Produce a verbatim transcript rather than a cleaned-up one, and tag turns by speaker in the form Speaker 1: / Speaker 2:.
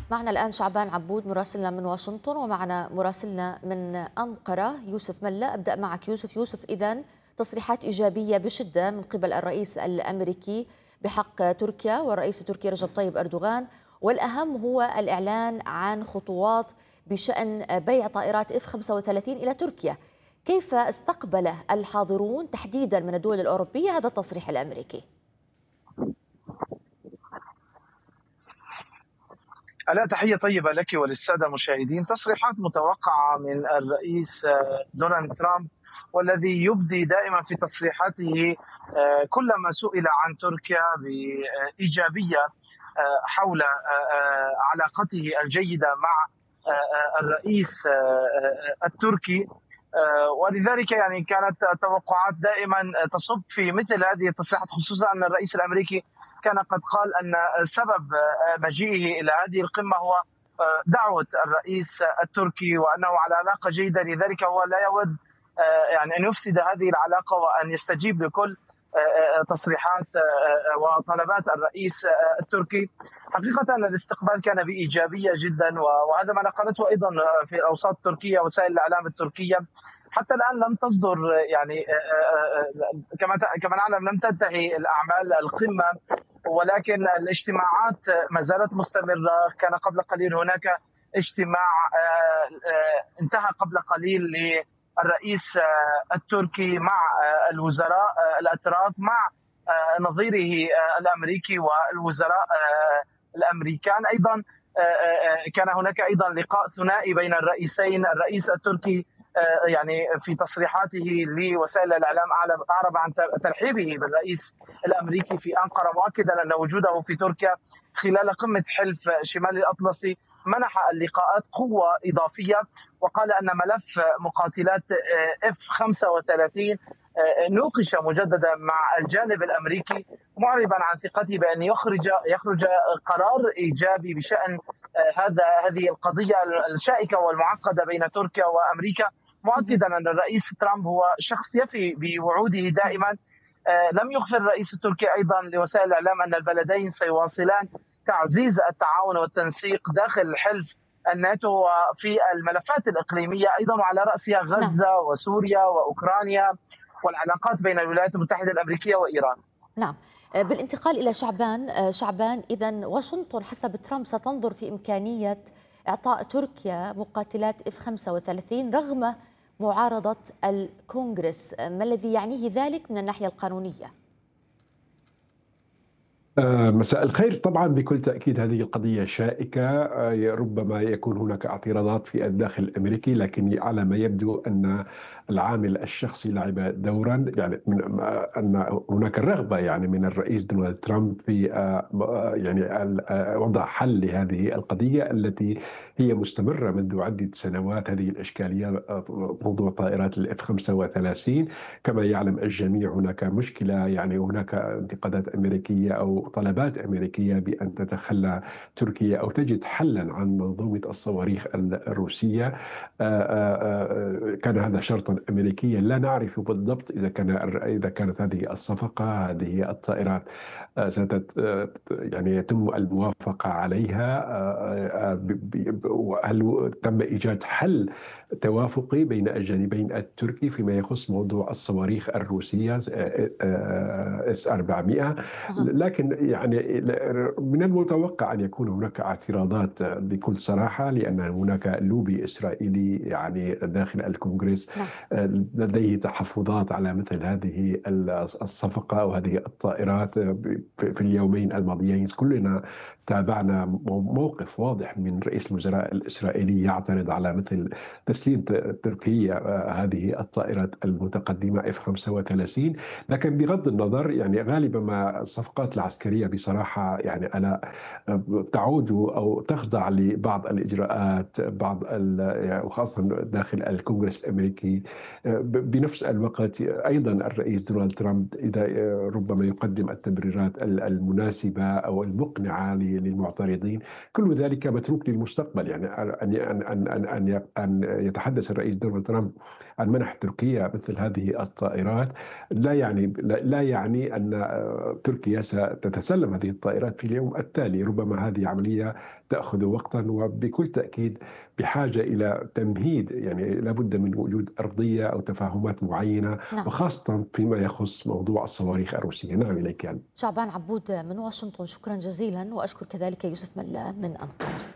Speaker 1: معنا الآن شعبان عبود مراسلنا من واشنطن، ومعنا مراسلنا من أنقرة يوسف ملا. أبدأ معك يوسف. يوسف، إذن تصريحات إيجابية بشدة من قبل الرئيس الأمريكي بحق تركيا والرئيس التركي رجب طيب أردوغان، والأهم هو الإعلان عن خطوات بشأن بيع طائرات إف خمسة وثلاثين إلى تركيا. كيف استقبله الحاضرون تحديدا من الدول الأوروبية هذا التصريح الأمريكي؟
Speaker 2: لا، تحية طيبة لك وللسادة المشاهدين. تصريحات متوقعة من الرئيس دونالد ترامب، والذي يبدي دائما في تصريحاته كلما سئل عن تركيا بإيجابية حول علاقته الجيدة مع الرئيس التركي. ولذلك يعني كانت توقعات دائما تصب في مثل هذه التصريحات، خصوصا أن الرئيس الأمريكي كان قد قال أن سبب مجيئه إلى هذه القمة هو دعوة الرئيس التركي، وأنه على علاقة جيدة، لذلك هو لا يود يعني أن يفسد هذه العلاقة وأن يستجيب لكل تصريحات وطلبات الرئيس التركي. حقيقة الاستقبال كان بإيجابية جدا، وهذا ما نقلته أيضا في الأوساط التركية وسائل الإعلام التركية. حتى الآن لم تصدر يعني كما كما نعلم لم تنتهي الأعمال القمة، ولكن الاجتماعات ما زالت مستمرة. كان قبل قليل هناك اجتماع انتهى قبل قليل للرئيس التركي مع الوزراء الأتراك مع نظيره الأمريكي والوزراء الأمريكان. أيضا كان هناك أيضا لقاء ثنائي بين الرئيسين. الرئيس التركي يعني في تصريحاته لوسائل الإعلام أعرب عن ترحيبه بالرئيس الأمريكي في أنقرة، مؤكدا أن وجوده في تركيا خلال قمة حلف شمال الأطلسي منح اللقاءات قوة إضافية، وقال أن ملف مقاتلات إف خمسة وثلاثين نوقش مجددا مع الجانب الأمريكي، معربا عن ثقته بأن يخرج يخرج قرار إيجابي بشأن هذا هذه القضية الشائكة والمعقدة بين تركيا وأمريكا، مؤكدا أن الرئيس ترامب هو شخص يفي بوعوده دائما. لم يخفي الرئيس التركي أيضا لوسائل الإعلام أن البلدين سيواصلان تعزيز التعاون والتنسيق داخل الحلف الناتو في الملفات الإقليمية أيضا، وعلى رأسها غزة وسوريا وأوكرانيا والعلاقات بين الولايات المتحدة الأمريكية وإيران.
Speaker 1: نعم. بالانتقال إلى شعبان. شعبان، إذن واشنطن حسب ترامب ستنظر في إمكانية إعطاء تركيا مقاتلات إف خمسة وثلاثين رغم معارضة الكونغرس، ما الذي يعنيه ذلك من الناحية القانونية؟
Speaker 3: مساء الخير. طبعا بكل تأكيد هذه القضية شائكة، ربما يكون هناك اعتراضات في الداخل الأمريكي، لكن على ما يبدو أن العامل الشخصي لعب دورا، يعني من أن هناك رغبة يعني من الرئيس دونالد ترامب في يعني وضع حل لهذه القضية التي هي مستمرة منذ عدة سنوات. هذه الإشكالية موضوع طائرات الإف خمسة وثلاثين، كما يعلم الجميع هناك مشكلة، يعني هناك انتقادات أمريكية أو طلبات أمريكية بأن تتخلى تركيا أو تجد حلا عن منظومة الصواريخ الروسية. كان هذا شرطا أمريكيا، لا نعرف بالضبط إذا كان إذا كانت هذه الصفقة هذه الطائرات ستت يعني يتم الموافقة عليها. هل تم إيجاد حل توافقي بين الجانبين التركي فيما يخص موضوع الصواريخ الروسية اس أربعمائة؟ لكن يعني من المتوقع أن يكون هناك اعتراضات بكل صراحة، لأن هناك لوبي إسرائيلي يعني داخل الكونغرس لديه تحفظات على مثل هذه الصفقة أو هذه الطائرات. في اليومين الماضيين كلنا تابعنا موقف واضح من رئيس الوزراء الإسرائيلي يعترض على مثل تسليم تركيا هذه الطائرات المتقدمة إف خمسة وثلاثين. لكن بغض النظر يعني غالبا ما الصفقات العسكرية بصراحة يعني أنا تعود أو تخضع لبعض الإجراءات، بعض وخاصة داخل الكونغرس الأمريكي. بنفس الوقت أيضا الرئيس دونالد ترامب إذا ربما يقدم التبريرات المناسبة أو المقنعة للمعترضين، كل ذلك متروك للمستقبل. يعني أن أن أن أن أن يتحدث الرئيس دونالد ترامب عن منح تركيا مثل هذه الطائرات لا يعني لا يعني أن تركيا ست تتسلم هذه الطائرات في اليوم التالي. ربما هذه عملية تأخذ وقتا، وبكل تأكيد بحاجة إلى تمهيد، يعني لابد من وجود أرضية أو تفاهمات معينة،
Speaker 1: نعم.
Speaker 3: وخاصة فيما يخص موضوع الصواريخ الروسية. نعم إليك يعني.
Speaker 1: شعبان عبود من واشنطن، شكرا جزيلا، وأشكر كذلك يوسف ملا من أنقرة.